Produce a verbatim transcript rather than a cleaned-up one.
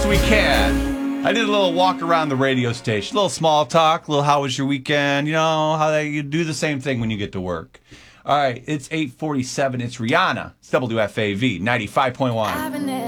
best we can. I did a little walk around the radio station, a little small talk, a little how was your weekend, you know, how they, you do the same thing when you get to work. All right, it's eight forty-seven. It's Rihanna. It's W F A V ninety-five point one.